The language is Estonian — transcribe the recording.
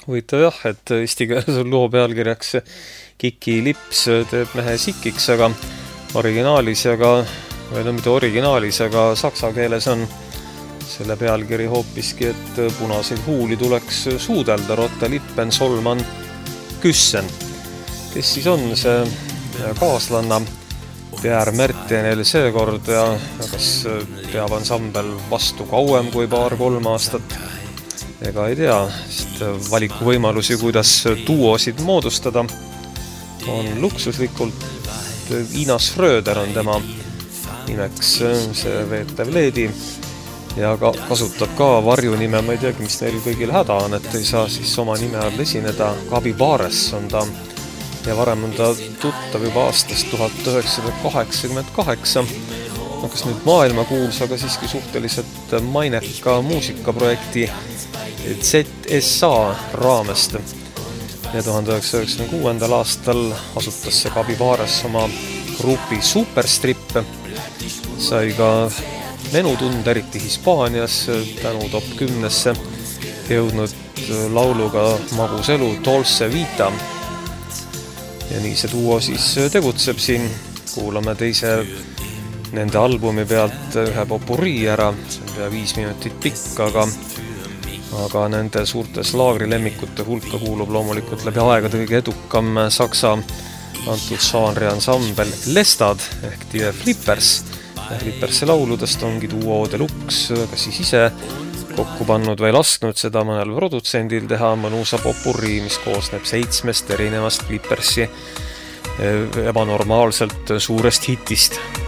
Huvitav jah, et eesti keeles on loo pealkirjaks Kiki lips teeb mehe sikiks, aga originaalis või no mitte originaalis, aga saksa keeles on selle pealkiri hoopiski, et punaseid huuli tuleks suudelda, rotte lippen solman küssen. Kes siis on see kaaslanna Pierre Mertenel seekord ja kas peab ansambel vastu kauem kui 2-3 aastat? Ega ei tea, sest valikuvõimalusi, kuidas duosid moodustada, on luksuslikult. Ina Schröder on tema nimeks, see veetev leedi ja kasutab ka varjunime, ma ei teagi, mis neil kõigil häda on, et ei saa siis oma nime all esineda. Gabi Bares on ta ja varem on ta tuttav juba aastast 1988. Kas nüüd maailma kuuls, aga siiski suhteliselt maineka muusikaprojekti ZSA raamest. Ja 1996. aastal asutas see Gabi Bares oma grupi Superstrip. Sai ka menutund, eriti Hispaanias, tänu top 10-sse jõudnud lauluga Magus elu Dolce Vita. Ja nii see duo siis tegutseb siin. Kuulame teise nende albumi pealt ühe popurrii ära. See on pea 5 minutit pikk, aga nende suurte slaagrilemmikute hulka kuulub loomulikult läbi aegade kõige edukam saksa antud žanri ansambel Lestad ehk Die Flippers. Flippersi lauludest ongi duo Deluxe kas siis ise kokku pannud või lasknud seda mõnel produtsendil teha mõnusa popurrii, mis koosneb 7 erinevast Flippersi ebanormaalselt suurest hitist.